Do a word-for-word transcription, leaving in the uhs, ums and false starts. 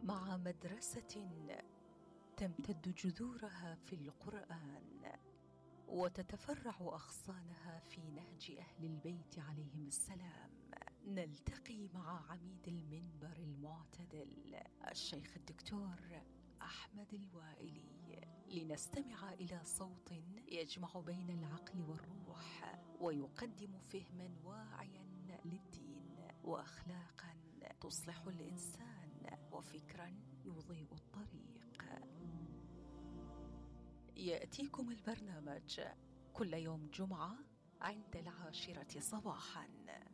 مع مدرسة تمتد جذورها في القرآن وتتفرع أغصانها في نهج أهل البيت عليهم السلام، نلتقي مع عميد المنبر المعتدل الشيخ الدكتور أحمد الوائلي لنستمع إلى صوت يجمع بين العقل والروح ويقدم فهما واعيا للدين وأخلاقا تصلح الإنسان وفكرا يضيء الطريق. يأتيكم البرنامج كل يوم جمعة عند العاشرة صباحا.